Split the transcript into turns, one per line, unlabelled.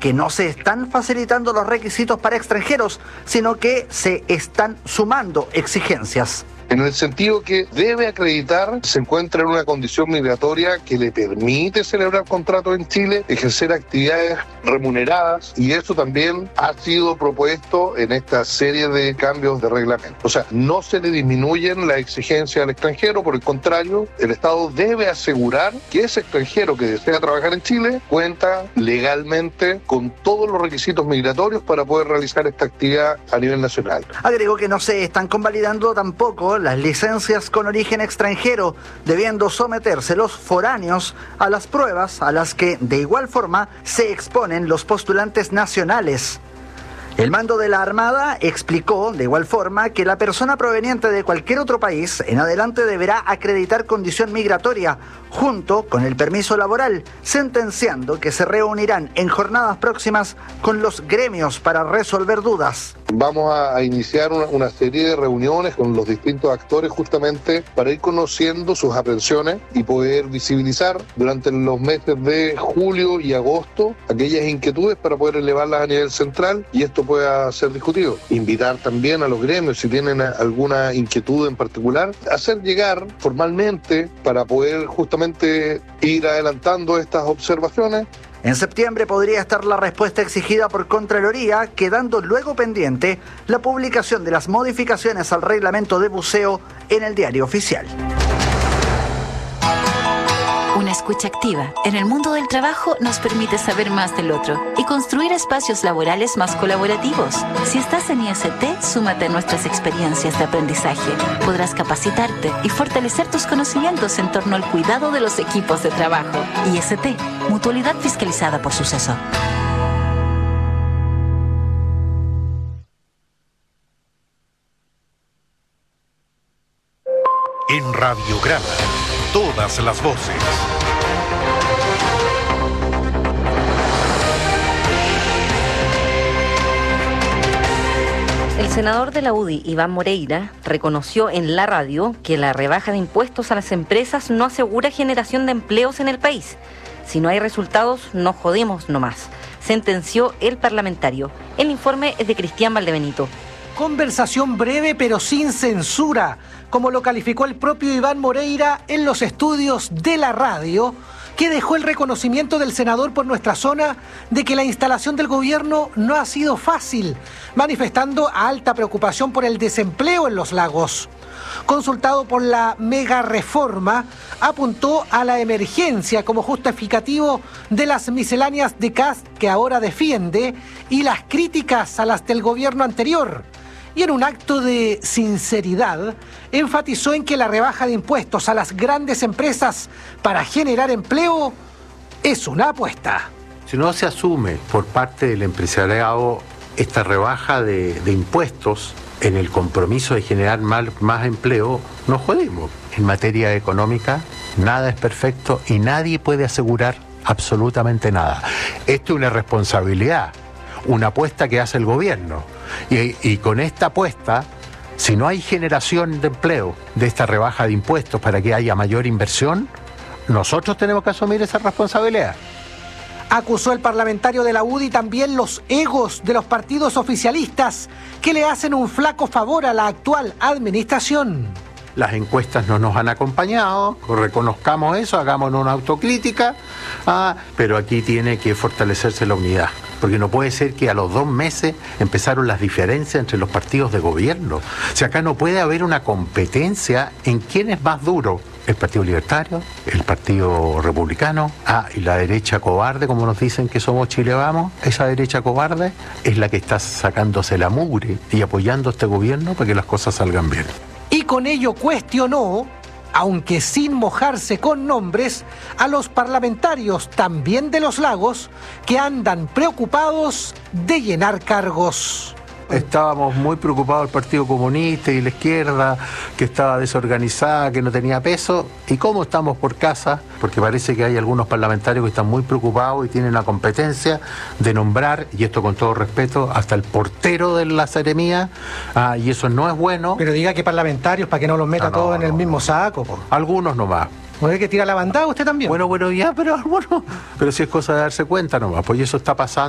que no se están facilitando los requisitos para extranjeros, sino que se están sumando exigencias.
En el sentido que debe acreditar se encuentra en una condición migratoria que le permite celebrar contratos en Chile, ejercer actividades remuneradas, y eso también ha sido propuesto en esta serie de cambios de reglamento. O sea, no se le disminuyen las exigencias al extranjero, por el contrario, el Estado debe asegurar que ese extranjero que desea trabajar en Chile cuenta legalmente con todos los requisitos migratorios para poder realizar esta actividad a nivel nacional.
Agregó que no se están convalidando tampoco las licencias con origen extranjero, debiendo someterse los foráneos a las pruebas a las que de igual forma se exponen los postulantes nacionales. El mando de la Armada explicó de igual forma que la persona proveniente de cualquier otro país en adelante deberá acreditar condición migratoria junto con el permiso laboral, sentenciando que se reunirán en jornadas próximas con los gremios para resolver dudas.
Vamos a iniciar una serie de reuniones con los distintos actores justamente para ir conociendo sus aprensiones y poder visibilizar durante los meses de julio y agosto aquellas inquietudes para poder elevarlas a nivel central y esto pueda ser discutido. Invitar también a los gremios, si tienen alguna inquietud en particular, hacer llegar formalmente para poder justamente ir adelantando estas observaciones.
En septiembre podría estar la respuesta exigida por Contraloría, quedando luego pendiente la publicación de las modificaciones al reglamento de buceo en el Diario Oficial.
Una escucha activa en el mundo del trabajo nos permite saber más del otro y construir espacios laborales más colaborativos. Si estás en IST, súmate a nuestras experiencias de aprendizaje. Podrás capacitarte y fortalecer tus conocimientos en torno al cuidado de los equipos de trabajo. IST, Mutualidad fiscalizada por Suceso.
En Radiograma, todas las voces.
El senador de la UDI, Iván Moreira, reconoció en la radio que la rebaja de impuestos a las empresas no asegura generación de empleos en el país. Si no hay resultados, nos jodemos nomás, sentenció el parlamentario. El informe es de Cristian Valdebenito.
Conversación breve pero sin censura, como lo calificó el propio Iván Moreira en los estudios de la radio, que dejó el reconocimiento del senador por nuestra zona de que la instalación del gobierno no ha sido fácil, manifestando alta preocupación por el desempleo en los lagos. Consultado por la mega reforma, apuntó a la emergencia como justificativo de las misceláneas de Kast que ahora defiende y las críticas a las del gobierno anterior. Y en un acto de sinceridad, enfatizó en que la rebaja de impuestos a las grandes empresas para generar empleo es una apuesta.
Si no se asume por parte del empresariado esta rebaja de impuestos en el compromiso de generar más empleo, nos jodemos. En materia económica, nada es perfecto y nadie puede asegurar absolutamente nada. Esto es una responsabilidad, una apuesta que hace el gobierno. Y con esta apuesta, si no hay generación de empleo de esta rebaja de impuestos para que haya mayor inversión, nosotros tenemos que asumir esa responsabilidad.
Acusó el parlamentario de la UDI también los egos de los partidos oficialistas que le hacen un flaco favor a la actual administración.
Las encuestas no nos han acompañado, reconozcamos eso, hagamos una autocrítica, pero aquí tiene que fortalecerse la unidad, porque no puede ser que a los 2 meses empezaron las diferencias entre los partidos de gobierno. O sea, acá no puede haber una competencia en quién es más duro. El Partido Libertario, el Partido Republicano, y la derecha cobarde, como nos dicen que somos Chile Vamos, esa derecha cobarde es la que está sacándose la mugre y apoyando a este gobierno para que las cosas salgan bien.
Y con ello cuestionó, aunque sin mojarse con nombres, a los parlamentarios también de los lagos que andan preocupados de llenar cargos.
Estábamos muy preocupados el Partido Comunista y la izquierda, que estaba desorganizada, que no tenía peso. ¿Y cómo estamos por casa? Porque parece que hay algunos parlamentarios que están muy preocupados y tienen la competencia de nombrar, y esto con todo respeto, hasta el portero de la seremía, y eso no es bueno.
Pero diga que parlamentarios, para que no los meta todos en el mismo saco.
Algunos nomás.
¿No hay que tirar la bandada usted también?
Bueno, ya, pero si es cosa de darse cuenta nomás, pues eso está pasando.